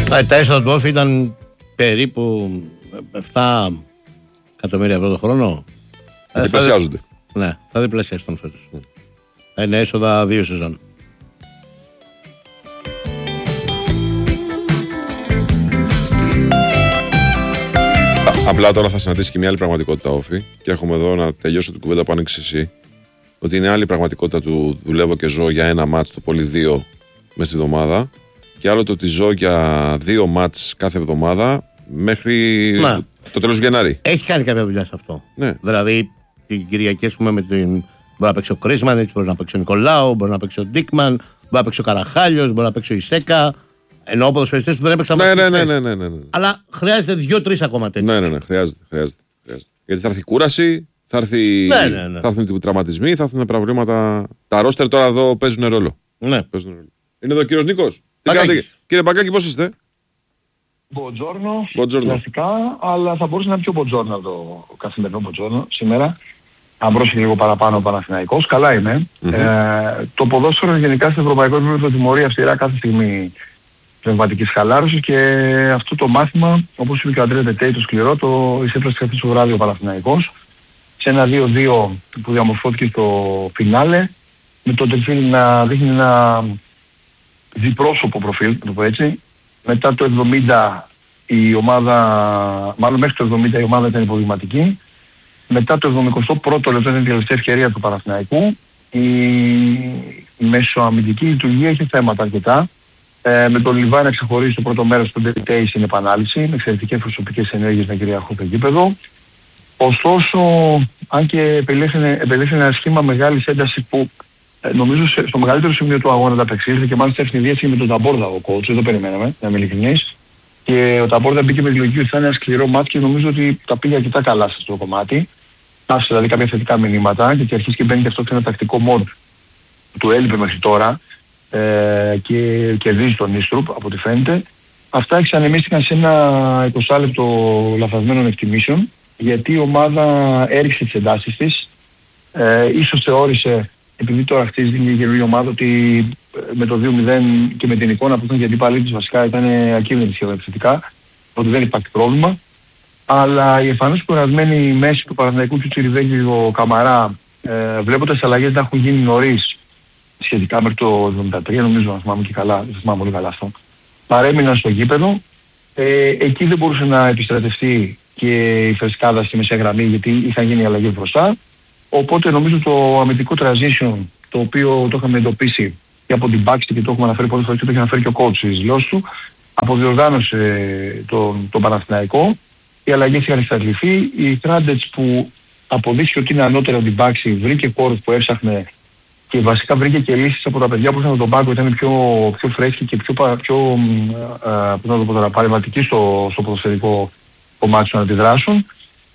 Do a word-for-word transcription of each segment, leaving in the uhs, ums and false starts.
Τα έσοδα του Όφη ήταν περίπου επτά εκατομμύρια ευρώ το χρόνο. Θα διπλασιάζονται. Ναι, θα διπλασιαστούν φέτος. Mm. Είναι έσοδα δύο σεζόν. Απλά τώρα θα συναντήσει και μια άλλη πραγματικότητα Όφη. Και έρχομαι εδώ να τελειώσω την κουβέντα που άνοιξε εσύ. Ότι είναι άλλη πραγματικότητα του δουλεύω και ζω για ένα μάτς, το πολύ δύο μέσα στη εβδομάδα. Και άλλο το ότι ζω για δύο μάτς κάθε εβδομάδα μέχρι να. το τέλος του Γενάρη. Έχει κάνει κάποια δουλειά σε αυτό. Ναι. Δηλαδή την Κυριακή, πούμε, με την. Μπορεί να παίξει ο Κρίσμαν, μπορεί να παίξει ο Νικολάου, μπορεί να παίξει ο Ντίκμαν, μπορεί να παίξει ο Καραχάλιος, μπορεί να παίξει ο Ισέκα. Ενώ ποδοσφαιριστές που δεν έπαιξαν ναι, ναι, ναι, ναι, ναι, ναι, ναι. Αλλά χρειάζεται δύο-τρεις ακόμα τέτοιες. Ναι, ναι, ναι, χρειάζεται, χρειάζεται, χρειάζεται. Γιατί θα έρθει κούραση, θα, έρθει... ναι, ναι, ναι. θα έρθουν τραυματισμοί, θα έρθουν προβλήματα. Τα ρόστερ τώρα εδώ παίζουν ρόλο. Ναι. Παίζουν ρόλο. Είναι εδώ ο κύριος Νίκος. Κύριε Μπακάκη, πώς είστε? Μποτζόρνο, κλασικά, αλλά θα μπορούσε να είναι πιο μποτζόρνο από το καθημερινό μποτζόρνο σήμερα. Αν πρόσεχε λίγο παραπάνω ο Παναθηναϊκός, καλά είμαι. Mm-hmm. Ε, το ποδόσφαιρο γενικά στο ευρωπαϊκό επίπεδο τιμωρεί αυστηρά κάθε στιγμή πνευματικής χαλάρωσης και αυτό το μάθημα, όπως είπε και ο Αντρέα Τετέι, το σκληρό, το εισέφρασε χθες το βράδυ ο Παναθηναϊκός σε ένα δύο δύο που διαμορφώθηκε στο φινάλε, με το Τεφίλ να δείχνει ένα διπρόσωπο προφίλ, να το πω έτσι. Μετά το εβδομήντα η ομάδα, μάλλον μέχρι το εβδομήντα η ομάδα ήταν υποδειγματική. Μετά το εβδομήντα πρώτο λεπτό ήταν η τελευταία ευκαιρία του Παναθηναϊκού. Η μεσοαμυντική λειτουργία έχει θέματα αρκετά. Ε, με τον Λιβάη να ξεχωρίσει το πρώτο μέρος του Ντετέι στην επανάληψη, με εξαιρετικές προσωπικές ενέργειες να κυριαρχούν το γήπεδο. Ωστόσο, αν και επελέγχει ένα σχήμα μεγάλης έντασης που ε, νομίζω σε, στο μεγαλύτερο σημείο του αγώνα τα απεξήλθε και μάλιστα ευνηδίασε με τον Ταμπόρδα ο coach, δεν το περιμέναμε, να είμαι ειλικρινής. Και ο Ταμπόρδα μπήκε με τη λογική ότι θα είναι ένα σκληρό μάτι και νομίζω ότι τα πήγε αρκετά καλά σε αυτό το κομμάτι. Άφησε δηλαδή κάποια θετικά μηνύματα και αρχίζει και μπαίνει και αυτό σε ένα τακτικό mod που του έλειπε μέχρι τώρα. Ε, και κερδίζει τον Ίστρουπ από ό,τι φαίνεται. Αυτά εξανεμίστηκαν σε ένα είκοσι λεπτό λαθασμένων εκτιμήσεων, γιατί η ομάδα έριξε τις εντάσεις της. Ε, ίσως θεώρησε, επειδή τώρα χτίζει την καινούργια ομάδα, ότι με το δύο μηδέν και με την εικόνα που ήταν για την πάλι της βασικά ήταν ακίνητη σχεδόν επιθετικά, ότι δεν υπάρχει πρόβλημα. Αλλά η εμφανώς κουρασμένη μέση του Παναθηναϊκού και του Τσιριβέκη και ο Καμαρά, ε, βλέποντας τις αλλαγές να έχουν γίνει νωρίς, σχετικά μέχρι το εβδομήντα τρία, νομίζω να θυμάμαι και καλά, δεν θυμάμαι πολύ καλά αυτό, παρέμειναν στο γήπεδο. Ε, εκεί δεν μπορούσε να επιστρατευτεί και η φρεσκάδα στη μεσαία γραμμή, γιατί είχαν γίνει αλλαγές μπροστά. Οπότε νομίζω το αμυντικό transition, το οποίο το είχαμε εντοπίσει και από την Baxter και το έχουμε αναφέρει πολλές φορές και το έχει αναφέρει και ο coach στις δηλώσεις του, αποδιοργάνωσε τον, τον Παναθηναϊκό. Οι αλλαγές είχαν εξαντληθεί. Η Trandets που αποδείχθηκε ότι είναι ανώτερο από την Baxter βρήκε κόρους που έψαχνε και βασικά βρήκε και λύσεις από τα παιδιά που είχαν τον πάγκο, ήταν πιο, πιο φρέσκοι και πιο, πιο ε, παρεμβατικοί στο, στο ποδοσφαιρικό κομμάτι του να αντιδράσουν.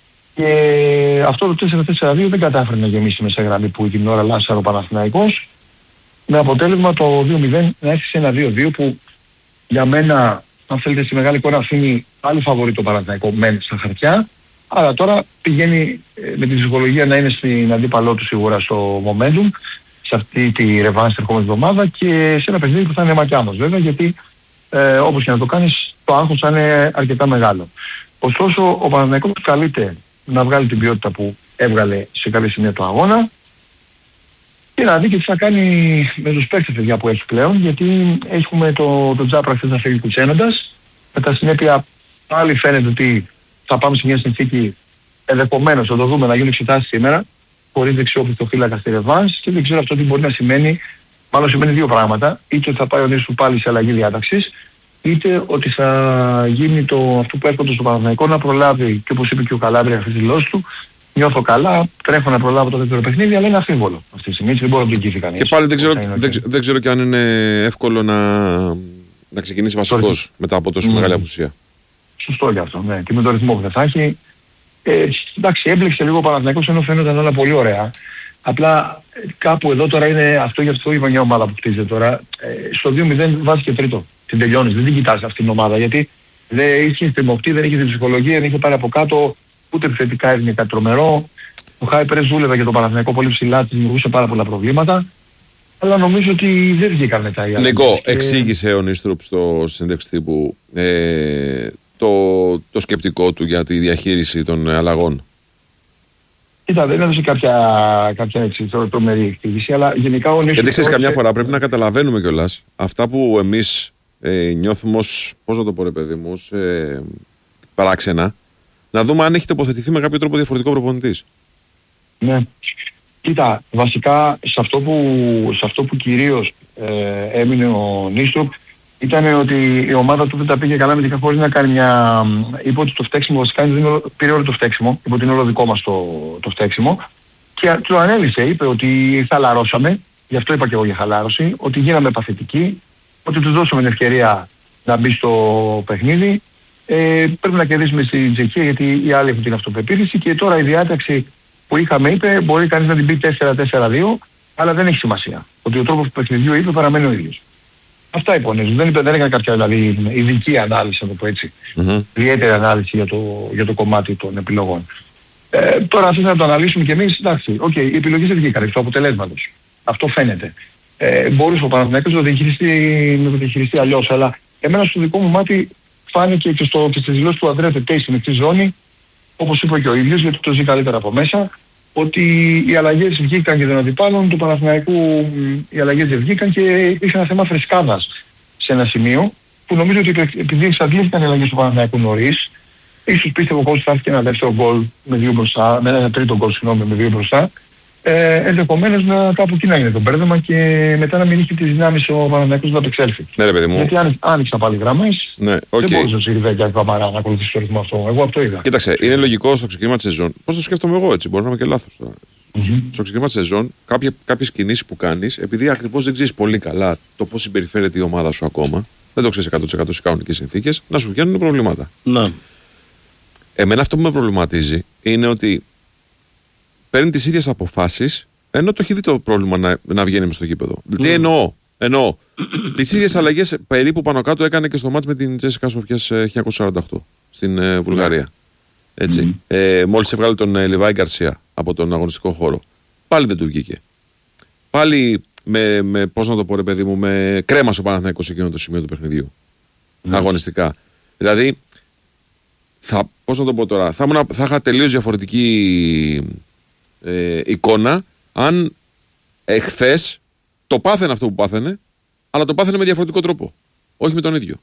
Και αυτό το τέσσερα τέσσερα δύο δεν κατάφερε να γεμίσει μέσα γραμμή που την ώρα λάσσαρε ο Παναθηναϊκός, με αποτέλεσμα το δύο μηδέν να έρθει σε ένα δύο δύο που για μένα, αν θέλετε, στη μεγάλη εικόνα αφήνει πάλι φαβορί το Παναθηναϊκό μεν στα χαρτιά, αλλά τώρα πηγαίνει ε, με τη ψυχολογία να είναι στην αντίπαλό του σίγουρα στο momentum, σε αυτή τη ρεβάνση την ερχόμενη εβδομάδα και σε ένα παιχνίδι που θα είναι μακιά μας βέβαια, γιατί ε, όπως και να το κάνεις το άγχος θα είναι αρκετά μεγάλο. Ωστόσο ο Παναθηναϊκός καλείται να βγάλει την ποιότητα που έβγαλε σε κάποια σημεία του αγώνα και να δει και τι θα κάνει με τους παίκτες παιδιά που έχει πλέον, γιατί έχουμε το, το Τζάπρα χθες να φύγει κουτσένοντας, με τα συνέπεια πάλι φαίνεται ότι θα πάμε σε μια συνθήκη ενδεχομένως, θα το δούμε, να γίνουν εξετάσεις σήμερα χωρίς δεξιόπιστο φύλακα στη ρεβάνς και δεν ξέρω αυτό τι μπορεί να σημαίνει. Μάλλον σημαίνει δύο πράγματα, είτε ότι θα πάει ο Νίσου πάλι σε αλλαγή διάταξης, είτε ότι θα γίνει το, αυτό που έρχονται στο Παναθηναϊκό να προλάβει, και όπως είπε και ο Καλάβρια αυτή τη δηλώση του, νιώθω καλά, τρέχω να προλάβω το δεύτερο παιχνίδι, αλλά είναι αφίβολο αυτή τη στιγμή, δεν μπορώ να το εγγυηθεί κανείς. Και πάλι δεν ξέρω, δεν, okay. δεν ξέρω και αν είναι εύκολο να, να ξεκινήσει βασικός μετά από τόσο mm. μεγάλη απουσία. Σωστό γι' αυτό, ναι, και με τον ρυθμό που δεν θα έχει. Ε, εντάξει, έμπλεξε λίγο ο Παναθηναϊκός ενώ φαίνονταν όλα πολύ ωραία. Απλά κάπου εδώ τώρα είναι αυτό, γι' αυτό είπα μια ομάδα που χτίζεται τώρα. Ε, στο δύο μηδέν βάζει και τρίτο. Την τελειώνεις, δεν την κοιτάς αυτήν την ομάδα, γιατί δεν είχε στριμωχτεί, δεν είχε την ψυχολογία, δεν είχε πάρει από κάτω, ούτε επιθετικά έδινε κάτι τρομερό. Ο Χάι Πρες δούλευε για τον Παναθηναϊκό πολύ ψηλά, της δημιουργούσε πάρα πολλά προβλήματα. αλλά νομίζω ότι δεν βγήκαν μετά οι άλλοι. Νικό, και... εξήγησε ο Νίστρουπ στο συνέντευξη τύπου ε, το, το σκεπτικό του για τη διαχείριση των αλλαγών. Κοίτα, δεν έδωσε κάποια, κάποια έτσι, τρομερή εξήγηση, αλλά γενικά ο Νίστρουπ... Γιατί ξέρεις, καμιά φορά πρέπει να καταλαβαίνουμε κιόλας αυτά που εμείς ε, νιώθουμε ως, πώς να το πω ρε παιδί μου, ως, ε, παράξενα, να δούμε αν έχει τοποθετηθεί με κάποιο τρόπο διαφορετικό προπονητής. Ναι. Κοίτα, βασικά σε αυτό που, σε αυτό που κυρίως ε, έμεινε ο Νίστρουπ ήταν ότι η ομάδα του δεν τα πήγε καλά με την χωρίς να κάνει μια... Είπε ότι το φταίξιμο βασικά πήρε όλο το φταίξιμο, είπε ότι είναι όλο δικό μας το, το φταίξιμο και του ανέλησε, είπε ότι χαλαρώσαμε, γι' αυτό είπα και εγώ για χαλάρωση, ότι γίναμε παθητικοί, ότι τους δώσαμε την ευκαιρία να μπει στο παιχνίδι. Ε, πρέπει να κερδίσουμε στην Τσεχία γιατί οι άλλοι έχουν την αυτοπεποίθηση και τώρα η διάταξη που είχαμε, είπε, μπορεί κανείς να την πει τέσσερα τέσσερα δύο, αλλά δεν έχει σημασία. Ότι ο τρόπος του παιχνιδιού, είπε, παραμένει ο ίδιος. Αυτά είπε ο Νίστρουπ. Δεν, είπε, δεν έκανε κάποια δηλαδή, ειδική ανάλυση, να το πω έτσι. Mm-hmm. Ιδιαίτερη ανάλυση για το, για το κομμάτι των επιλογών. Ε, τώρα αν να το αναλύσουμε κι εμείς, εντάξει, okay, οι επιλογές δεν βγήκαν εκ του αποτελέσματος. Αυτό φαίνεται. Ε, μπορούσε ο Παναθηναϊκός να το διαχειριστεί, να το διαχειριστεί αλλιώς, αλλά εμένα στο δικό μου μάτι φάνηκε και, στο, και στις δηλώσεις του Ανδρέα Τετέη στην μεικτή ζώνη, όπως είπε και ο ίδιος, γιατί το ζει καλύτερα από μέσα, ότι οι αλλαγές βγήκαν και των αντιπάλων του Παναθηναϊκού, οι αλλαγές δεν βγήκαν και υπήρχε ένα θέμα φρεσκάδας σε ένα σημείο, που νομίζω ότι επειδή εξαντλήθηκαν οι αλλαγές του Παναθηναϊκού νωρίς, ίσως πίστευε ο coach θα έρθει και ένα δεύτερο γκολ με δύο μπροστά, με ένα τρίτο γκολ συγγνώμη με δύο μπροστά, ε, ενδεχομένως να κάπου εκεί να είναι το μπέρδεμα και μετά να μην είχε τις δυνάμεις ο Παναθηναϊκός να απεξέλθει. Ναι, ρε παιδί μου. Γιατί άνοιξαν πάλι γραμμές, ναι, okay. δεν μπορούσε ο Σιριβέκια και ο Καμαρά να ακολουθήσει το ρυθμό αυτό. Εγώ αυτό είδα. Κοίταξε, είναι λογικό στο ξεκίνημα της σεζόν. Πώς το σκέφτομαι εγώ έτσι, μπορεί να είμαι και λάθος τώρα. Mm-hmm. Στο ξεκίνημα της σεζόν, κάποιες κινήσεις που κάνεις, επειδή ακριβώς δεν ξέρεις πολύ καλά το πώς συμπεριφέρεται η ομάδα σου ακόμα, δεν το ξέρεις εκατό τοις εκατό στις κανονικές συνθήκες, να σου βγαίνουν προβλήματα. Ναι. Εμένα αυτό που με προβληματίζει είναι ότι παίρνει τις ίδιες αποφάσεις, ενώ το έχει δει το πρόβλημα να, να βγαίνει μες στο γήπεδο. Mm. Τι εννοώ, εννοώ. Τις ίδιες αλλαγές περίπου πάνω κάτω έκανε και στο μάτς με την Τσέσικα Σοφιάς χίλια εννιακόσια σαράντα οκτώ στην ε, Βουλγαρία. Έτσι. Mm. Ε, μόλις έβγαλε τον ε, Λιβάη Γκαρσία από τον αγωνιστικό χώρο. Πάλι δεν του βγήκε. Πάλι με, με πώς να το πω ρε παιδί μου, με κρέμασε ο Παναθηναϊκός σε εκείνο το σημείο του παιχνιδιού. Mm. Αγωνιστικά. Δηλαδή, θα, πώς να το πω τώρα, θα, ήμουν, θα είχα τελείως διαφορετική ε, εικόνα αν εχθές το πάθαινε αυτό που πάθαινε, αλλά το πάθαινε με διαφορετικό τρόπο. Όχι με τον ίδιο.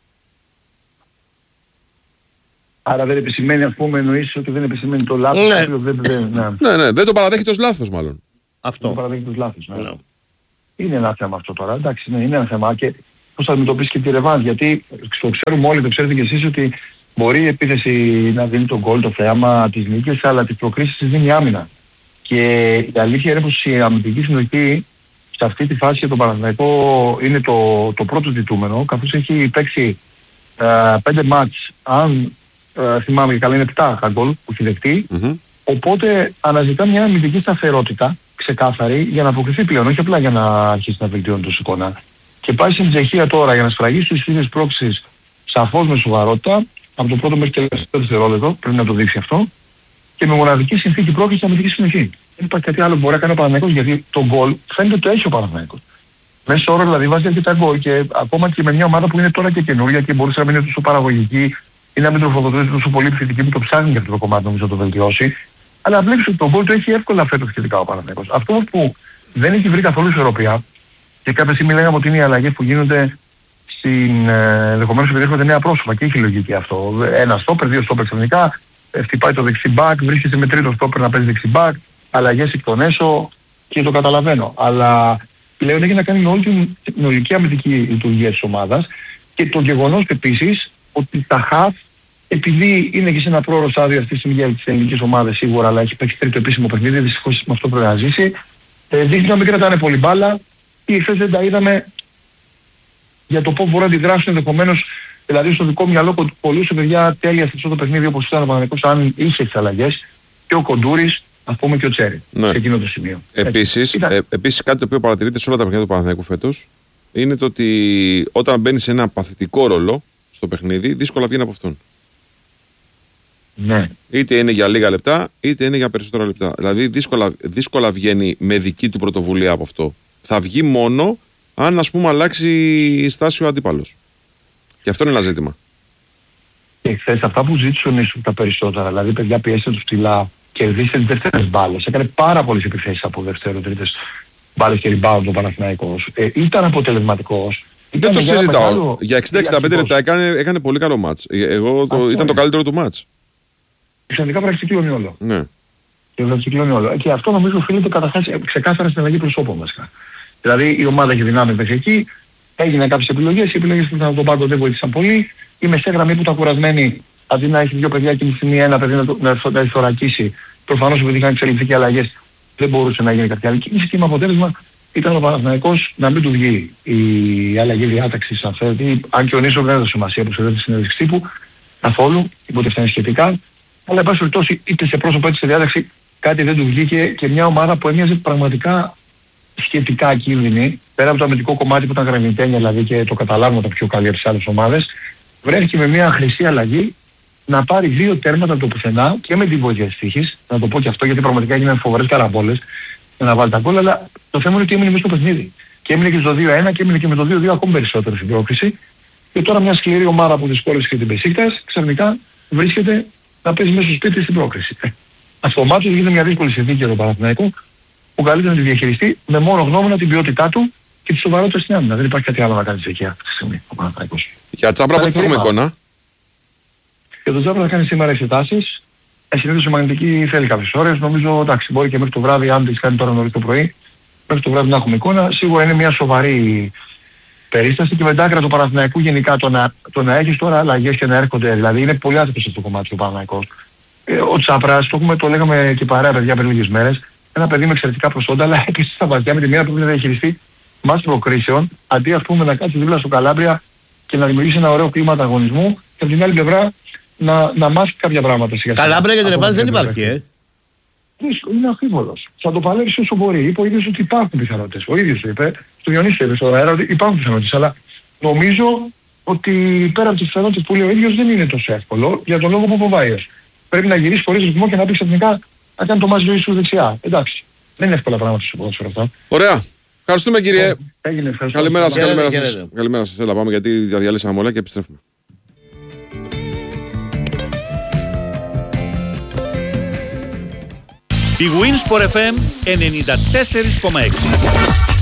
Άρα δεν επισημαίνει, ας πούμε, εννοείς ότι δεν επισημαίνει το λάθος. Ναι. Δεν, δεν, ναι. ναι, ναι, δεν το παραδέχεται ως λάθος μάλλον. Αυτό. Δεν το παραδέχεται ως λάθος. Ναι. Ναι. Είναι ένα θέμα αυτό τώρα, εντάξει, ναι, είναι ένα θέμα και πώς θα αντιμετωπίσεις και τη ρεβάνς, γιατί το ξέρουμε όλοι, το ξέρετε κι εσείς ότι μπορεί η επίθεση να δίνει τον γκολ, το θέαμα της νίκης, αλλά τις προκρίσεις της δίνει άμυνα. Και η αλήθεια είναι πως η αμυντική συνοχή σε αυτή τη φάση για τον Παναθηναϊκό είναι το, το πρώτο ζητούμενο, καθώς έχει παίξει ε, πέντε μάτς, αν ε, θυμάμαι και καλά είναι επτά τα γκολ που έχει δεχτεί, Mm-hmm. οπότε αναζητά μια αμυντική σταθερότητα ξεκάθαρη για να αποκριθεί πλέον, όχι απλά για να αρχίσει να βελτιώνει το εικόνα. Και πάει στην Τσεχία τώρα για να σφραγίσει τις ίδιες πρόξεις σαφώς με σοβαρότητα, από το πρώτο μέχρι και τελευταίο δευτερόλεπτο, πρέπει να το δείξει αυτό, και με μοναδική συνθήκη πρόκληση αμυντική συνοχή. Δεν υπάρχει κάτι άλλο που μπορεί να κάνει ο Παναθηναϊκός, γιατί το γκολ φαίνεται ότι το έχει ο Παναθηναϊκός. Μέσα όρο δηλαδή βάζει αρκετά γκολ και ακόμα και με μια ομάδα που είναι τώρα και καινούρια και μπορούσε να μην είναι τόσο παραγωγική ή να μην τροφοδοτείται τόσο πολύ επιθετική που το ψάχνει για αυτό το κομμάτι, νομίζω να το βελτιώσει. Αλλά βλέπεις ότι το γκολ το έχει εύκολα φέτος σχετικά ο Παναθηναϊκός. Αυτό που δεν έχει βρει καθόλου ισορροπία και κάποια στιγμή λέγαμε ότι είναι οι αλλαγές που γίνονται στην ενδεχομένως επειδή έρχονται νέα πρόσωπα και έχει λογική αυτό. Ένα στόπερ, δύο στόπερ ξαφνικά, χτυπάει το δεξί μπακ, βρίσκεται με τρίτο στόπερ να παίζει δεξί μπακ, αλλαγές εκ των έσω και το καταλαβαίνω. Αλλά πλέον έχει να κάνει με όλη την συνολική αμυντική λειτουργία της ομάδας και το γεγονός επίσης ότι τα χαφ, επειδή είναι και σε ένα πρόωρο στάδιο αυτή τη στιγμή για τις ελληνικές ομάδες σίγουρα, αλλά έχει παίξει τρίτο επίσημο παιχνίδι, δυστυχώς με αυτό πρέπει να ζήσει, ε, δείχνει να μην κρατάνε πολύ μπάλα ή χθες δεν τα είδαμε για το πώς μπορούν να αντιδράσουν ενδεχομένως. Δηλαδή στο δικό μου μυαλό πολλούσε παιδιά τέλεια σε αυτό το παιχνίδι όπως ήταν ο Παναθηναϊκός αν είχε τις αλλαγές και ο Κοντούρης, ας πούμε και ο Τσέρι, ναι, σε εκείνο το σημείο. Επίσης, ε, επίσης κάτι το οποίο παρατηρείται σε όλα τα παιχνίδια του Παναθηναϊκού φέτος είναι το ότι όταν μπαίνει σε ένα παθητικό ρόλο στο παιχνίδι, δύσκολα βγαίνει από αυτόν. Ναι. Είτε είναι για λίγα λεπτά, είτε είναι για περισσότερα λεπτά. Δηλαδή δύσκολα, δύσκολα βγαίνει με δική του πρωτοβουλία από αυτό. Θα βγει μόνο αν, ας πούμε, αλλάξει η στάση ο αντίπαλος. Και αυτό είναι ένα ζήτημα. Και χθες αυτά που ζήτησε ο Νίσου τα περισσότερα, δηλαδή παιδιά πιέστε τους ψηλά, κερδίστε τις δεύτερες μπάλες. Έκανε πάρα πολλές επιθέσεις από δεύτερο, τρίτες μπάλες και rebound ο Παναθηναϊκός. Ε, ήταν αποτελεσματικός. Δεν το συζητάω. Για εξήντα εξήντα πέντε λεπτά έκανε, έκανε πολύ καλό μάτς. Εγώ το, ήταν το καλύτερο του μάτς. Εξαιρετικά πρακτικιώνει όλο. Ναι. Και πρακτικιώνει όλο. Και αυτό νομίζω οφείλεται καταρχάς ξεκάθαρα στην αλλαγή προσώπων βασικά. Δηλαδή η ομάδα έχει δυνάμει μέχρι εκεί, έγιναν κάποιες επιλογές, οι επιλογές που ήταν τον πάγκο δεν βοήθησαν πολύ. Η μεσαία γραμμή που ήταν κουρασμένη, αντί να έχει δύο παιδιά και τη στιγμή ένα παιδί να το, να, να θωρακίσει, προφανώς επειδή είχαν εξελιχθεί αλλαγές δεν μπορούσε να γίνει κάποια άλλη κίνηση και με αποτέλεσμα ήταν ο Παναθηναϊκός να μην του βγει η αλλαγή διάταξης, αν θέλετε, αν και ο Νίσο δεν έδωσε σημασία που σε τη συνέντευξη τύπου καθόλου, υποτίθεται σχετικά, αλλά εν πάση περιπτώσει είτε σε πρόσωπο είτε σε διάταξη κάτι δεν του βγήκε και μια ομάδα που έμοιαζε πραγματικά σχετικά κίνδυνη, πέρα από το αμυντικό κομμάτι που ήταν γραμμιτένια δηλαδή και το καταλάβουμε το πιο καλή από τις άλλες ομάδες, βρέθηκε με μια χρυσή αλλαγή να πάρει δύο τέρματα από το πουθενά και με την βοήθεια της τύχης, να το πω και αυτό γιατί πραγματικά έγιναν φοβερές καραμπόλες για να βάλει τα γκολ, αλλά το θέμα είναι ότι έμεινε μέσα στο παιχνίδι. Και έμεινε και στο δύο ένα και έμεινε και με το δύο δύο ακόμη περισσότερο στην πρόκριση. Και τώρα μια σκληρή ομάδα που δυσκόλεσε και την Μπεσίκτας ξαφνικά βρίσκεται να παίζει μέσα στο σπίτι στην πρόκριση. Αυτομάτως γίνεται μια δύσκολη συνθήκη για τον Παναθηναϊκό που καλύτερα να τη διαχειριστεί με μόνο γνώμονα την ποιότητά του και τη σοβαρότητα στην άμυνα. Δεν υπάρχει κάτι άλλο να κάνει εκεί αυτή τη στιγμή ο Παναθηναϊκός. Για Τσάμπρα πότε θα έχουμε εικόνα? Για τον Τσάμπρα θα κάνει σήμερα εξετάσεις. Ε, συνήθως η μαγνητική θέλει κάποιες ώρες. Νομίζω εντάξει μπορεί και μέχρι το βράδυ, αν τις κάνει τώρα νωρίς το πρωί, μέχρι το βράδυ να έχουμε εικόνα. Σίγουρα είναι μια σοβαρή περίσταση και με τα άκρα του Παναθηναϊκού γενικά το να, το να έχεις τώρα αλλαγές και να έρχονται. Δηλαδή είναι πολύ άτυπος αυτό το κομμάτι του Παναθηναϊκού. Ε, ο Τσάπρας, το, έχουμε, το λέγαμε και παρέα παιδιά πριν λίγες μέρες, ένα παιδί με εξαιρετικά προσόντα, αλλά έκλεισε στα βαθιά με τη μία που πρέπει να διαχειριστεί μάτς προκρίσεων, αντί ας πούμε να κάτσει δίπλα στο Καλάμπρια και να δημιουργήσει ένα ωραίο κλίμα ανταγωνισμού και από την άλλη πλευρά να, να μάθει κάποια πράγματα. Καλάμπρια για την επάνση δεν υπάρχει, ε. Είναι αμφίβολος. Θα το παλέψει όσο μπορεί. Είπε ο ίδιος ότι υπάρχουν πιθανότητες. Ο ίδιος το είπε, στο Διονύση το είπε στον αέρα ότι υπάρχουν πιθανότητες. Αλλά νομίζω ότι πέρα από τις πιθανότητες που λέει ο ίδιος δεν είναι τόσο εύκολο για τον λόγο που φοβάει. Πρέπει να γυρίσει χωρίς ρυθμό και να πει ξαφνικά να κάνει το μάτς ζωής σου δεξιά. Εντάξει. Δεν είναι εύκολα πράγματα στο ποδόσφαιρο αυτά. Ωραία. Ευχαριστούμε κύριε. Έγινε, ευχαριστώ. Καλημέρα σας, καλημέρα σας. Καλημέρα σας. Έλα πάμε γιατί διαλύσαμε όλα και επιστρέφουμε. Η Winsport εφ εμ ενενήντα τέσσερα κόμμα έξι.